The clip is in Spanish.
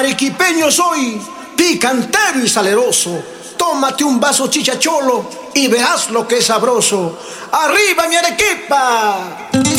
Arequipeño soy, picantero y saleroso. Tómate un vaso chichacholo y verás lo que es sabroso. ¡Arriba mi Arequipa!